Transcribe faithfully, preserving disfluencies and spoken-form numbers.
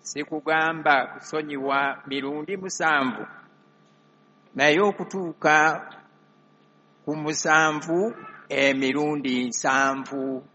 sikugamba kusonyiwa mirundi musanvu, naye okutuuka ku musanvu emirundi nsanvu